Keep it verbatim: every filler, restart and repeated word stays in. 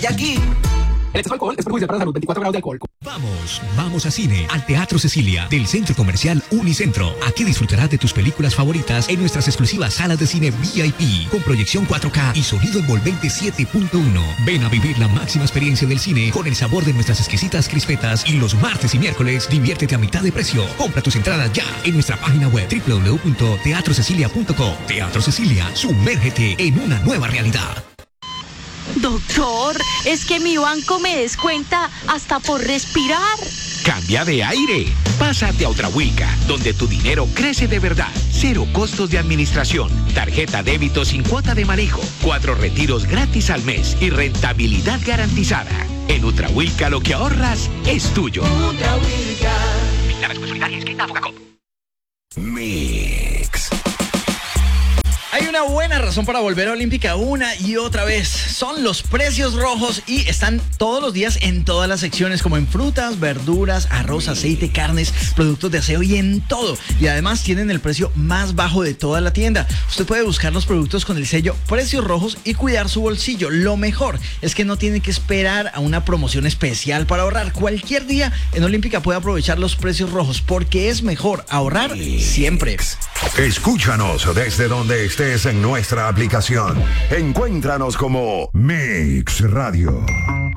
Y aquí, el exceso de alcohol es perjudicial para la salud. veinticuatro grados de alcohol. Vamos, vamos a cine, al Teatro Cecilia, del Centro Comercial Unicentro. Aquí disfrutarás de tus películas favoritas en nuestras exclusivas salas de cine V I P, con proyección cuatro K y sonido envolvente siete punto uno. Ven a vivir la máxima experiencia del cine con el sabor de nuestras exquisitas crispetas, y los martes y miércoles diviértete a mitad de precio. Compra tus entradas ya en nuestra página web doble u doble u doble u punto teatro cecilia punto com. Teatro Cecilia, sumérgete en una nueva realidad. Doctor, es que mi banco me descuenta hasta por respirar. Cambia de aire. Pásate a Ultrahuilca, donde tu dinero crece de verdad. Cero costos de administración, tarjeta débito sin cuota de manejo, cuatro retiros gratis al mes y rentabilidad garantizada. En Ultrahuilca lo que ahorras es tuyo. Ultrahuilca. Vigilada Supersolidaria inscrita a Fogacop. Mix. Hay una buena razón para volver a Olímpica una y otra vez. Son los precios rojos y están todos los días en todas las secciones, como en frutas, verduras, arroz, aceite, carnes, productos de aseo y en todo. Y además tienen el precio más bajo de toda la tienda. Usted puede buscar los productos con el sello Precios Rojos y cuidar su bolsillo. Lo mejor es que no tiene que esperar a una promoción especial para ahorrar. Cualquier día en Olímpica puede aprovechar los precios rojos, porque es mejor ahorrar siempre. Escúchanos desde donde estés en nuestra aplicación. Encuéntranos como Mix Radio.